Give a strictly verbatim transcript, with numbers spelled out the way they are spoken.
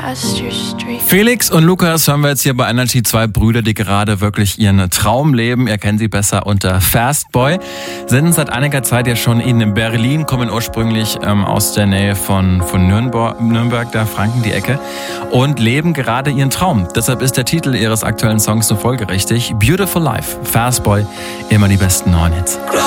Felix und Lukas hören wir jetzt hier bei Energy, zwei Brüder, die gerade wirklich ihren Traum leben. Ihr kennt sie besser unter Fastboy. Sind seit einiger Zeit ja schon in Berlin, kommen ursprünglich ähm, aus der Nähe von, von Nürnberg, Nürnberg, da Franken, die Ecke, und leben gerade ihren Traum. Deshalb ist der Titel ihres aktuellen Songs so folgerichtig. Beautiful Life, Fastboy, immer die besten neuen Hits.